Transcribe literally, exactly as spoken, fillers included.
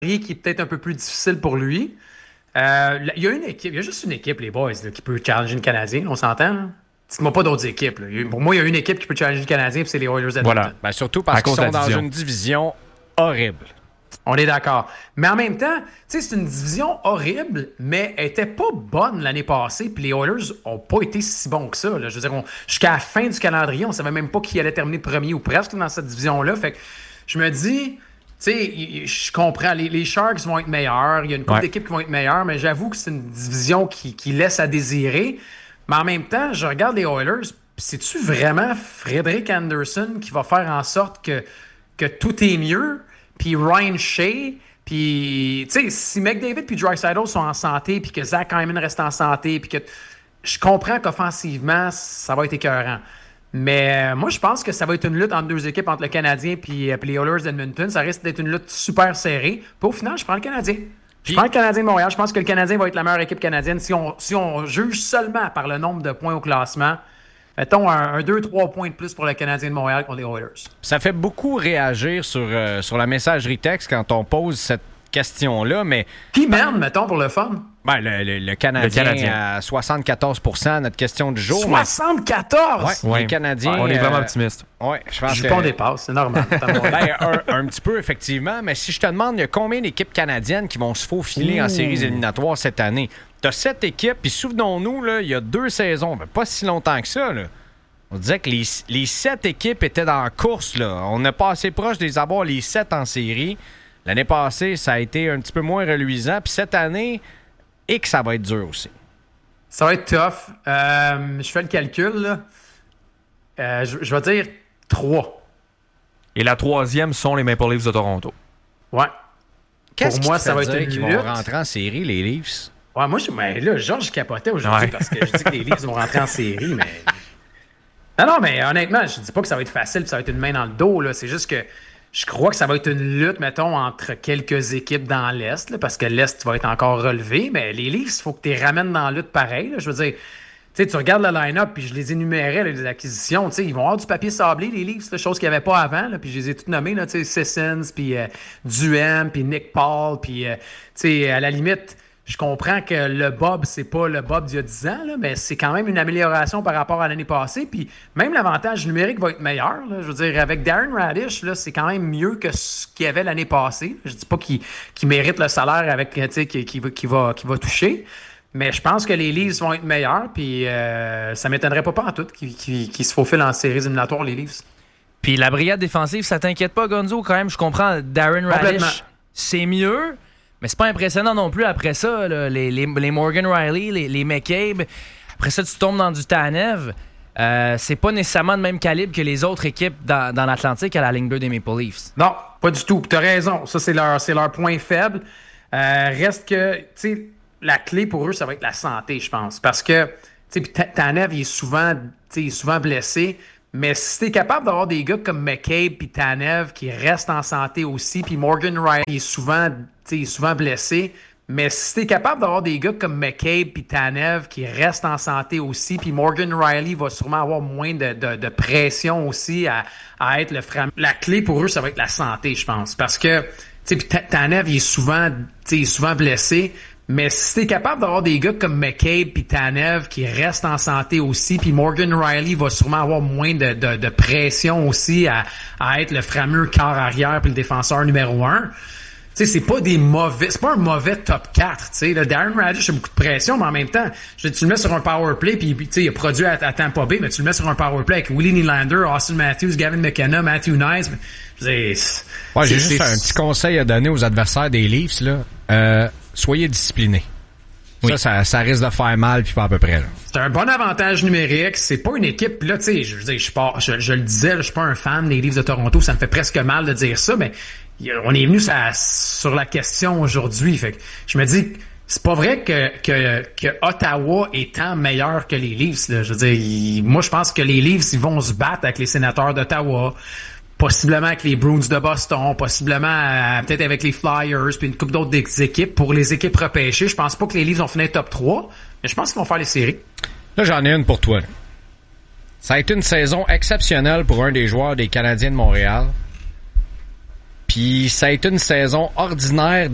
qui est peut-être un peu plus difficile pour lui. Euh, il y a une équipe, il y a juste une équipe, les boys, là, qui peut challenger le Canadien, on s'entend, là? Dites-moi pas d'autres équipes. Là. Pour moi, il y a une équipe qui peut challenger le Canadien, puis c'est les Oilers d'Edmonton. Voilà. Ben, surtout parce qu'ils sont dans une division horrible. On est d'accord. Mais en même temps, tu sais, c'est une division horrible, mais elle était pas bonne l'année passée, puis les Oilers ont pas été si bons que ça. Là. Je veux dire, on, jusqu'à la fin du calendrier, on savait même pas qui allait terminer premier ou presque dans cette division-là. Fait que je me dis, tu sais, je comprends, les, les Sharks vont être meilleurs, il y a une couple ouais. d'équipes qui vont être meilleures, mais j'avoue que c'est une division qui, qui laisse à désirer. Mais en même temps, je regarde les Oilers, puis c'est-tu vraiment Frederik Andersen qui va faire en sorte que, que tout est mieux? Puis Ryan Shea, puis tu sais, si McDavid puis Draisaitl sont en santé, puis que Zach Hyman reste en santé, puis que je comprends qu'offensivement, ça va être écœurant. Mais euh, moi, je pense que ça va être une lutte entre deux équipes, entre le Canadien puis, euh, puis les Oilers d'Edmonton. Ça risque d'être une lutte super serrée. Puis au final, je prends le Canadien. Je prends le Canadien de Montréal. Je pense que le Canadien va être la meilleure équipe canadienne si on, si on juge seulement par le nombre de points au classement. Mettons un, un deux trois points de plus pour le Canadien de Montréal contre les Oilers. Ça fait beaucoup réagir sur, euh, sur la messagerie texte quand on pose cette question-là, mais... Qui mène, mettons, pour le fun? Ben, le, le, le, Canadien le Canadien à soixante-quatorze pour cent, notre question du jour. soixante-quatorze? Mais... Ouais, ouais. Les Canadiens... On est vraiment euh... optimiste. Oui, je pense je que... pas on dépasse, c'est normal. ben, un, un petit peu, effectivement, mais si je te demande, il y a combien d'équipes canadiennes qui vont se faufiler Ouh. en séries éliminatoires cette année? Tu as sept équipes, puis souvenons-nous, là, il y a deux saisons, ben, pas si longtemps que ça, là. On disait que les, les sept équipes étaient dans la course. Là. On n'est pas assez proche de les avoir les sept en série. L'année passée, ça a été un petit peu moins reluisant. Puis cette année, et que ça va être dur aussi. Ça va être tough. Euh, je fais le calcul. Là. Euh, je, je vais dire trois. Et la troisième sont les Maple Leafs de Toronto. Ouais. Qu'est-ce Pour moi, qui ça va être une qu'ils lutte. vont rentrer en série, les Leafs? Ouais, moi, je, mais là, Georges capotait aujourd'hui ouais. parce que je dis que les Leafs vont rentrer en série, mais... Non, non, mais honnêtement, je dis pas que ça va être facile, que ça va être une main dans le dos. Là. C'est juste que je crois que ça va être une lutte, mettons, entre quelques équipes dans l'Est, là, parce que l'Est va être encore relevé. Mais les Leafs, il faut que tu les ramènes dans la lutte pareil. Là. Je veux dire, tu tu regardes le line-up, puis je les énumérais, là, les acquisitions. Ils vont avoir du papier sablé, les Leafs, là, chose qu'il n'y avait pas avant. Là, puis je les ai toutes nommées, là, Sissons, puis euh, Duhem, puis Nick Paul. Puis, euh, à la limite... Je comprends que le Bob, c'est pas le Bob d'il y a dix ans, là, mais c'est quand même une amélioration par rapport à l'année passée. Puis même l'avantage numérique va être meilleur. Là. Je veux dire, avec Darren Radish, là, c'est quand même mieux que ce qu'il y avait l'année passée. Je dis pas qu'il, qu'il mérite le salaire avec qu'il, qu'il, va, qu'il, va, qu'il va toucher. Mais je pense que les Leafs vont être meilleurs. Puis euh, ça m'étonnerait pas, pas en tout qu'ils, qu'ils, qu'ils se faufilent en séries éliminatoires, les Leafs. Puis la brigade défensive, ça t'inquiète pas, Gonzo, quand même. Je comprends, Darren Radish, c'est mieux. Mais c'est pas impressionnant non plus après ça, là, les, les, les Morgan Riley, les, les McCabe. Après ça, tu tombes dans du Tanev. Euh, c'est pas nécessairement le même calibre que les autres équipes dans, dans l'Atlantique à la ligne bleue des Maple Leafs. Non, pas du tout. Tu as raison. Ça, c'est leur, c'est leur point faible. Euh, reste que, tu sais, la clé pour eux, ça va être la santé, je pense. Parce que, tu sais, Tanev, il est souvent, il est souvent blessé. Mais si t'es capable d'avoir des gars comme McCabe puis Tanev qui restent en santé aussi, puis Morgan Riley il est souvent, il est souvent blessé, mais si t'es capable d'avoir des gars comme McCabe puis Tanev qui restent en santé aussi, puis Morgan Riley va sûrement avoir moins de, de, de pression aussi à, à être le frame. La clé pour eux, ça va être la santé, je pense. Parce que Tanev, il est souvent, il est souvent blessé. Mais si t'es capable d'avoir des gars comme McCabe puis Tanev qui restent en santé aussi, puis Morgan Riley va sûrement avoir moins de, de, de pression aussi à, à être le fameux quart arrière puis le défenseur numéro un. Tu sais, c'est pas des mauvais, c'est pas un mauvais top quatre, tu sais. Darren Radish a beaucoup de pression, mais en même temps, je, tu le mets sur un power play puis tu sais, il a produit à, à Tampa Bay, mais tu le mets sur un power play avec Willie Nylander, Austin Matthews, Gavin McKenna, Matthew Nice. Ouais, j'ai juste c'est... un petit conseil à donner aux adversaires des Leafs, là. Euh, soyez disciplinés. Oui. Ça, ça, ça risque de faire mal, puis pas à peu près. Là. C'est un bon avantage numérique. C'est pas une équipe. Là, tu sais, je veux dire, je suis pas, je, je le disais, là, je suis pas un fan des Leafs de Toronto. Ça me fait presque mal de dire ça, mais on est venu ça, sur la question aujourd'hui. Fait que je me dis, c'est pas vrai que, que, que Ottawa est tant meilleur que les Leafs. Là. Je veux dire, il, moi, je pense que les Leafs, ils vont se battre avec les Sénateurs d'Ottawa. Possiblement avec les Bruins de Boston, possiblement euh, peut-être avec les Flyers, puis une couple d'autres équipes. Pour les équipes repêchées, je pense pas que les Leafs vont finir top trois, mais je pense qu'ils vont faire les séries. Là, j'en ai une pour toi. Là. Ça a été une saison exceptionnelle pour un des joueurs des Canadiens de Montréal. Puis ça a été une saison ordinaire